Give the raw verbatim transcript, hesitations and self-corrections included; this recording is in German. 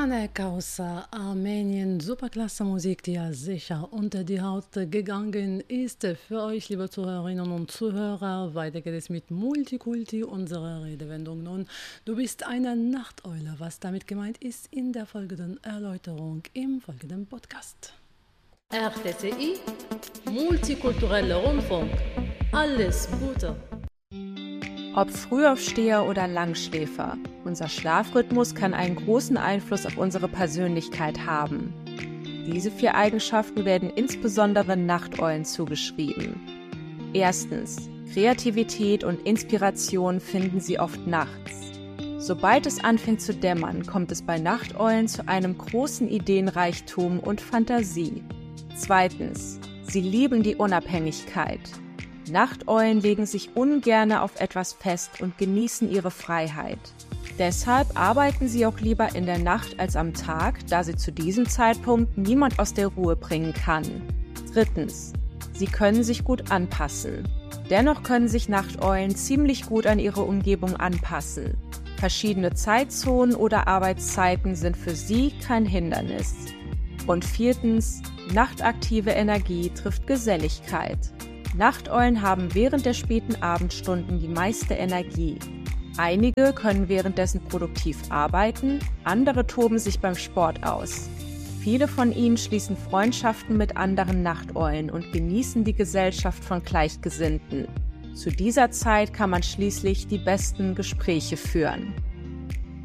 Ananek aus äh, Armenien, superklasse Musik, die ja sicher unter die Haut gegangen ist. Für euch, liebe Zuhörerinnen und Zuhörer, weiter geht es mit Multikulti, unsere Redewendung nun. Du bist eine Nachteule, was damit gemeint ist, in der folgenden Erläuterung im folgenden Podcast. R T C I, multikultureller Rundfunk, alles Gute. Ob Frühaufsteher oder Langschläfer, unser Schlafrhythmus kann einen großen Einfluss auf unsere Persönlichkeit haben. Diese vier Eigenschaften werden insbesondere Nachteulen zugeschrieben. Erstens, Kreativität und Inspiration finden sie oft nachts. Sobald es anfängt zu dämmern, kommt es bei Nachteulen zu einem großen Ideenreichtum und Fantasie. Zweitens, sie lieben die Unabhängigkeit. Nachteulen legen sich ungern auf etwas fest und genießen ihre Freiheit. Deshalb arbeiten sie auch lieber in der Nacht als am Tag, da sie zu diesem Zeitpunkt niemand aus der Ruhe bringen kann. Drittens, sie können sich gut anpassen. Dennoch können sich Nachteulen ziemlich gut an ihre Umgebung anpassen. Verschiedene Zeitzonen oder Arbeitszeiten sind für sie kein Hindernis. Und viertens, nachtaktive Energie trifft Geselligkeit. Nachteulen haben während der späten Abendstunden die meiste Energie. Einige können währenddessen produktiv arbeiten, andere toben sich beim Sport aus. Viele von ihnen schließen Freundschaften mit anderen Nachteulen und genießen die Gesellschaft von Gleichgesinnten. Zu dieser Zeit kann man schließlich die besten Gespräche führen.